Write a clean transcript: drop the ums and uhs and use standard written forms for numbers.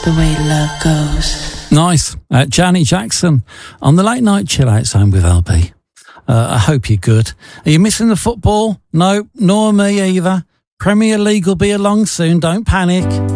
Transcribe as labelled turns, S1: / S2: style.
S1: the way love goes.
S2: Nice. Janet Jackson on the Late Night Chill Out Zone with LB. I hope you're good. Are you missing the football? No, nor me either. Premier League will be along soon. Don't panic.